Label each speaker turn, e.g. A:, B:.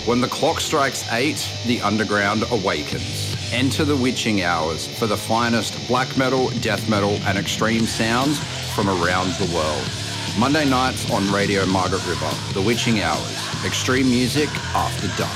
A: When the clock strikes 8, the underground awakens. Enter the witching hours for the finest black metal, death metal and extreme sounds from around the world. Monday nights on Radio Margaret River, The Witching Hours, extreme music after dark.